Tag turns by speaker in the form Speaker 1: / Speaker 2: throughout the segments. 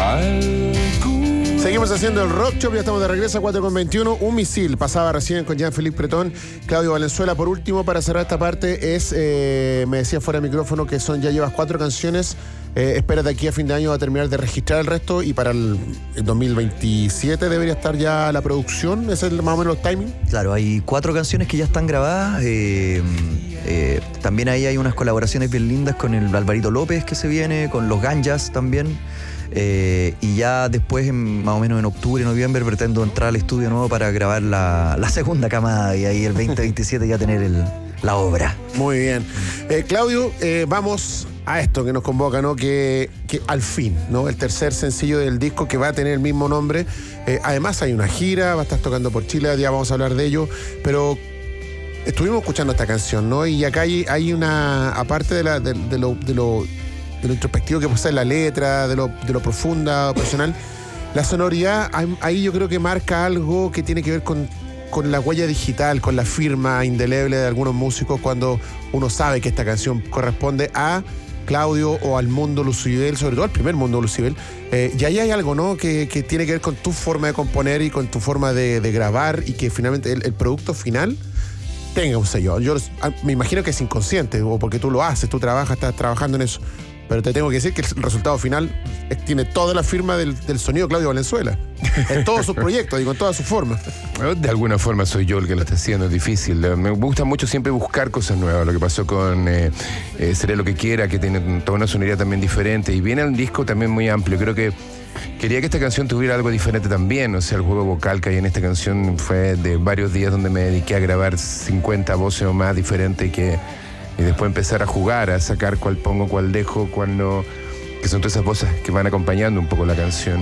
Speaker 1: Seguimos haciendo el Rock Shop, ya estamos de regreso a 4:21. Un misil pasaba recién con Jean-Philippe Pretón, Claudio Valenzuela. Por último, para cerrar esta parte, me decía fuera de micrófono que ya llevas 4 canciones. Espérate aquí a fin de año a terminar de registrar el resto y para el 2027 debería estar ya la producción. ¿Ese es más o menos los timings?
Speaker 2: Claro, hay 4 canciones que ya están grabadas. También ahí hay unas colaboraciones bien lindas con el Alvarito López que se viene, con los Ganjas también. Y ya después, más o menos en octubre, noviembre, pretendo entrar al estudio nuevo para grabar la segunda camada y ahí el 2027 ya tener la obra.
Speaker 1: Muy bien. Claudio, vamos a esto que nos convoca, ¿no? Que al fin, ¿no? El tercer sencillo del disco que va a tener el mismo nombre. Además hay una gira, va a estar tocando por Chile, ya vamos a hablar de ello, pero estuvimos escuchando esta canción, ¿no? Y acá hay una, aparte de lo introspectivo que puede ser la letra, de lo profunda, personal, la sonoridad, ahí yo creo que marca algo que tiene que ver con la huella digital, con la firma indeleble de algunos músicos cuando uno sabe que esta canción corresponde a Claudio o al mundo Lucibel, sobre todo al primer mundo Lucibel. Y ahí hay algo, ¿no? Que tiene que ver con tu forma de componer y con tu forma de grabar y que finalmente el producto final tenga un sello. Yo me imagino que es inconsciente o porque tú lo haces, tú estás trabajando en eso. Pero te tengo que decir que el resultado final tiene toda la firma del sonido Claudio Valenzuela. En todos sus proyectos, en todas sus formas.
Speaker 3: De alguna forma soy yo el que lo está haciendo, es difícil. Me gusta mucho siempre buscar cosas nuevas. Lo que pasó con Seré lo que quiera, que tiene toda una sonoridad también diferente. Y viene un disco también muy amplio. Creo que quería que esta canción tuviera algo diferente también. O sea, el juego vocal que hay en esta canción fue de varios días donde me dediqué a grabar 50 voces o más diferentes y después empezar a jugar, a sacar cuál pongo, cuál dejo, cuál no, que son todas esas voces que van acompañando un poco la canción.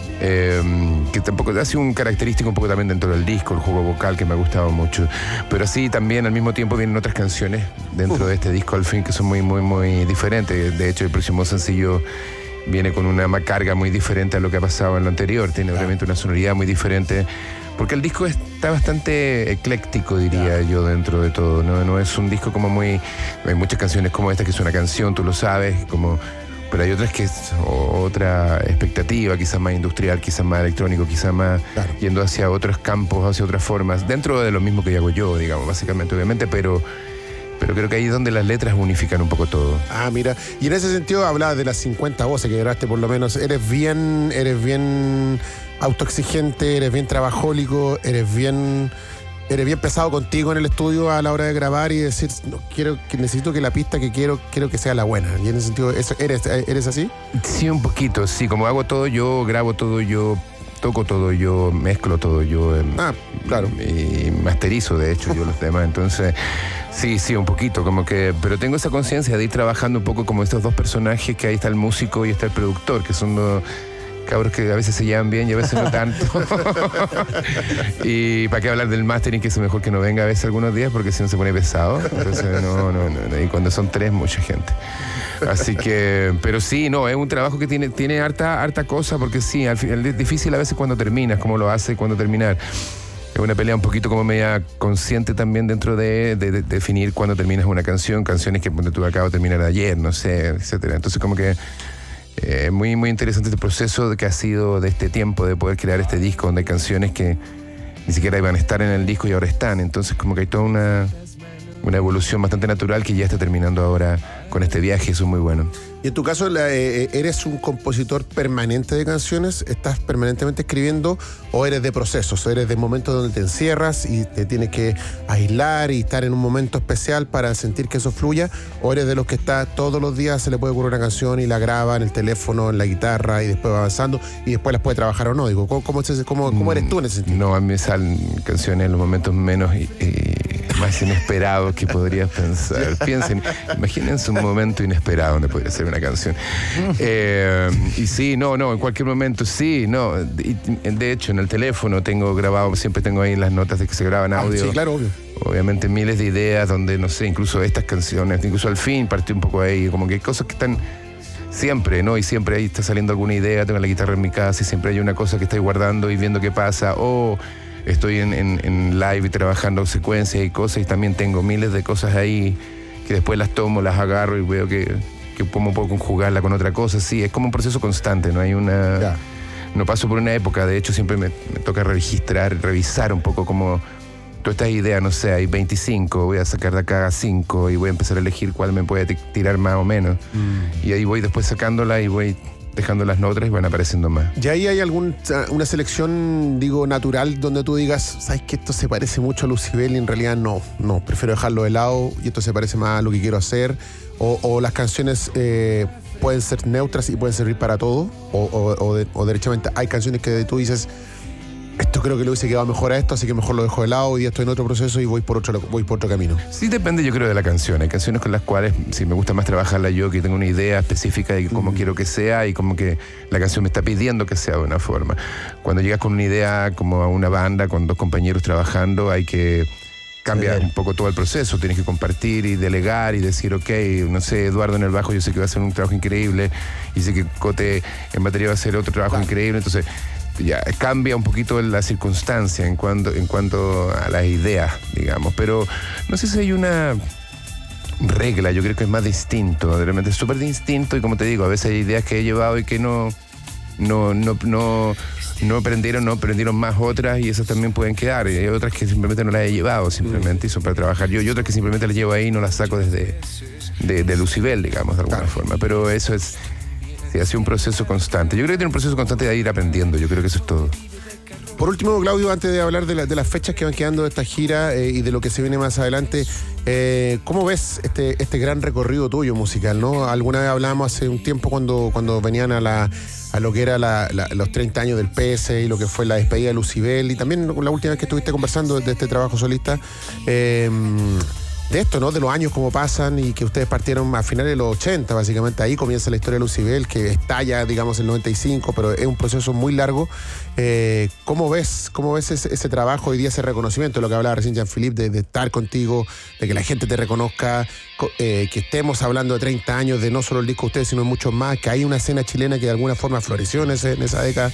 Speaker 3: Que tampoco ha sido un característico un poco también dentro del disco, el juego vocal que me ha gustado mucho. Pero así también al mismo tiempo vienen otras canciones dentro de este disco al fin que son muy, muy, muy diferentes. De hecho, el próximo sencillo viene con una carga muy diferente a lo que ha pasado en lo anterior. Tiene obviamente una sonoridad muy diferente. Porque el disco está bastante ecléctico, diría yo, dentro de todo. No es un disco como muy... Hay muchas canciones como esta que es una canción, tú lo sabes, pero hay otras que es otra expectativa, quizás más industrial, quizás más electrónico, quizás más yendo hacia otros campos, hacia otras formas, dentro de lo mismo que hago yo, digamos, básicamente, obviamente, pero creo que ahí es donde las letras unifican un poco todo. Ah,
Speaker 1: mira, y en ese sentido hablabas de las 50 voces que grabaste por lo menos. Eres bien autoexigente, eres bien trabajólico, eres bien pesado contigo en el estudio a la hora de grabar y decir, necesito que la pista que quiero que sea la buena. Y en ese sentido, ¿eres así?
Speaker 3: Sí, un poquito, sí, como hago todo yo, grabo todo yo, toco todo yo, mezclo todo yo.
Speaker 1: Claro.
Speaker 3: Y masterizo, de hecho, yo los temas. Entonces, sí, un poquito, como que... Pero tengo esa conciencia de ir trabajando un poco como estos dos personajes, que ahí está el músico y está el productor, que son dos cabros que a veces se llevan bien y a veces no tanto. Y para qué hablar del mastering, que es mejor que no venga a veces algunos días, porque si no se pone pesado. Entonces, no. Y cuando son 3, mucha gente. Así que, pero sí, es un trabajo que tiene harta cosa, porque sí, al final es difícil a veces cuando terminas, cómo lo hace, cuándo terminar. Es una pelea un poquito como media consciente también dentro de definir cuándo terminas una canción, canciones que tú acabas de terminar ayer, no sé, etcétera. Entonces como que muy, muy interesante este proceso que ha sido de este tiempo de poder crear este disco donde hay canciones que ni siquiera iban a estar en el disco y ahora están. Entonces como que hay toda una evolución bastante natural que ya está terminando ahora con este viaje. Eso es muy bueno.
Speaker 1: Y en tu caso, ¿eres un compositor permanente de canciones? ¿Estás permanentemente escribiendo o eres de procesos? ¿Eres de momentos donde te encierras y te tienes que aislar y estar en un momento especial para sentir que eso fluya? ¿O eres de los que está todos los días, se le puede ocurrir una canción y la graba en el teléfono, en la guitarra y después va avanzando y después las puede trabajar o no? Digo, ¿cómo eres tú en ese sentido?
Speaker 3: No, a mí me salen canciones en los momentos menos más inesperados que podrías pensar. Imagínense un momento inesperado donde podría ser una canción. Y sí, en cualquier momento sí, de hecho, en el teléfono tengo grabado, siempre tengo ahí las notas de que se graban audio.
Speaker 1: Sí, claro, obvio.
Speaker 3: Obviamente miles de ideas donde, no sé, incluso estas canciones, incluso al fin partí un poco ahí, como que hay cosas que están siempre, ¿no? Y siempre ahí está saliendo alguna idea, tengo la guitarra en mi casa y siempre hay una cosa que estoy guardando y viendo qué pasa, estoy en live y trabajando secuencias y cosas y también tengo miles de cosas ahí que después las tomo, las agarro y veo que cómo puedo conjugarla con otra cosa. Sí, es como un proceso constante, no hay una...
Speaker 1: Ya.
Speaker 3: No paso por una época, de hecho siempre me toca revisar un poco como todas estas ideas, no sé, hay 25, voy a sacar de acá 5 y voy a empezar a elegir cuál me puede tirar más o menos. Y ahí voy después sacándola y voy dejando las notas y van apareciendo más.
Speaker 1: ¿Y ahí hay una selección, digo, natural donde tú digas, sabes que esto se parece mucho a Lucibel y en realidad no, prefiero dejarlo de lado y esto se parece más a lo que quiero hacer? ¿O las canciones pueden ser neutras y pueden servir para todo? ¿O derechamente hay canciones que tú dices, esto creo que le hubiese quedado mejor a esto, así que mejor lo dejo de lado, hoy día estoy en otro proceso y voy por otro camino?
Speaker 3: Sí, depende, yo creo, de la canción. Hay canciones con las cuales sí me gusta más trabajarla yo, que tengo una idea específica de cómo quiero que sea y como que la canción me está pidiendo que sea de una forma. Cuando llegas con una idea como a una banda, con 2 compañeros trabajando, hay que cambiar un poco todo el proceso. Tienes que compartir y delegar y decir, ok, no sé, Eduardo en el bajo yo sé que va a hacer un trabajo increíble y sé que Cote en batería va a hacer otro trabajo increíble, entonces ya cambia un poquito la circunstancia en cuanto a las ideas, digamos, pero no sé si hay una regla, yo creo que es más distinto, de repente es súper distinto y como te digo, a veces hay ideas que he llevado y que no prendieron más otras y esas también pueden quedar, y hay otras que simplemente no las he llevado, simplemente y son para trabajar yo, y otras que simplemente las llevo ahí y no las saco desde de Lucibel, digamos, de alguna forma, pero eso es... Sí, ha sido un proceso constante. Yo creo que tiene un proceso constante de ir aprendiendo. Yo creo que eso es todo.
Speaker 1: Por último, Claudio, antes de hablar de las fechas que van quedando de esta gira y de lo que se viene más adelante, ¿cómo ves este gran recorrido tuyo musical, ¿no? Alguna vez hablábamos hace un tiempo cuando venían a lo que era los 30 años del PS y lo que fue la despedida de Lucibel, y también la última vez que estuviste conversando de este trabajo solista, de esto, ¿no? De los años como pasan y que ustedes partieron a finales de los 80, básicamente. Ahí comienza la historia de Lucibel, que estalla, digamos, en el 95, pero es un proceso muy largo. ¿Cómo ves ese trabajo hoy día, ese reconocimiento, de lo que hablaba recién Jean-Philippe, de estar contigo, de que la gente te reconozca, que estemos hablando de 30 años, de no solo el disco de ustedes, sino de muchos más, que hay una escena chilena que de alguna forma floreció en esa década?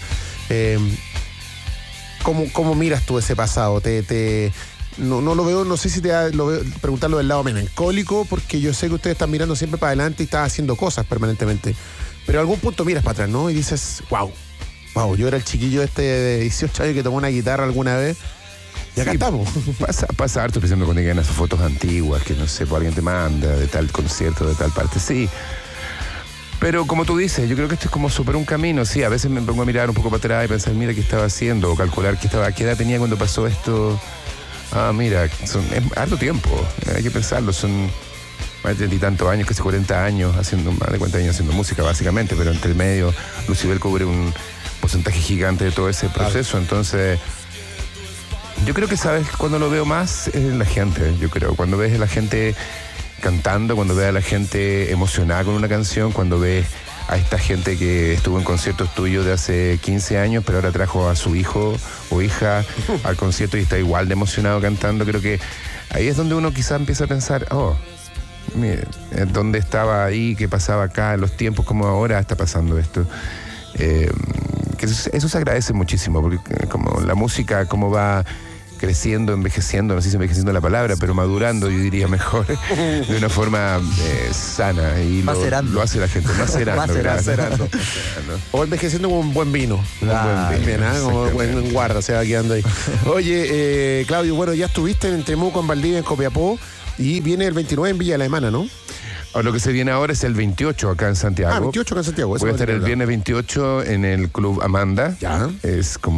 Speaker 1: ¿Cómo miras tú ese pasado? No lo veo, no sé si lo veo, preguntarlo del lado melancólico, porque yo sé que ustedes están mirando siempre para adelante y están haciendo cosas permanentemente. Pero a algún punto miras para atrás, ¿no? Y dices, wow, yo era el chiquillo de 18 años que tomó una guitarra alguna vez y acá estamos.
Speaker 3: Pasa harto, pensando cuando llegan esas fotos antiguas, que no sé, pues alguien te manda de tal concierto, de tal parte, sí. Pero como tú dices, yo creo que esto es como súper un camino, sí. A veces me pongo a mirar un poco para atrás y pensar, mira qué estaba haciendo, o calcular qué edad tenía cuando pasó esto. Mira, es harto tiempo, hay que pensarlo, son más de 30 y tantos años, casi 40 años, más de 40 años haciendo música básicamente, pero entre el medio Lucibel cubre un porcentaje gigante de todo ese proceso, entonces yo creo que sabes cuando lo veo más es en la gente, yo creo, cuando ves a la gente cantando, cuando ves a la gente emocionada con una canción, cuando ves a esta gente que estuvo en conciertos tuyos de hace 15 años, pero ahora trajo a su hijo o hija al concierto y está igual de emocionado cantando. Creo que ahí es donde uno quizá empieza a pensar, mire, ¿dónde estaba ahí? ¿Qué pasaba acá? En los tiempos como ahora está pasando esto. Que eso se agradece muchísimo, porque como la música, cómo va creciendo, envejeciendo, no sé si envejeciendo la palabra, pero madurando, yo diría mejor, de una forma sana, y lo hace la gente, macerando.
Speaker 1: O envejeciendo como un buen vino. Bien, como buen guarda, se va quedando ahí. Oye, Claudio, bueno, ya estuviste en Temuco, en Valdivia, en Copiapó, y viene el 29 en Villa Alemana, ¿no?
Speaker 3: Lo que se viene ahora es el 28 acá en Santiago.
Speaker 1: 28 acá en Santiago.
Speaker 3: Voy a estar el viernes 28 en el Club Amanda.
Speaker 1: Ya.
Speaker 3: Es como